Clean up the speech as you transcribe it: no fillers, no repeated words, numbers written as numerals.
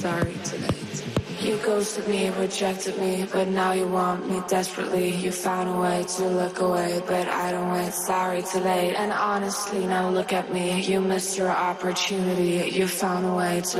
sorry tonight. You ghosted me, rejected me, but now you want me desperately. You found a way to look away, but I don't wait, sorry too late. And honestly, now look at me, you missed your opportunity. You found a way to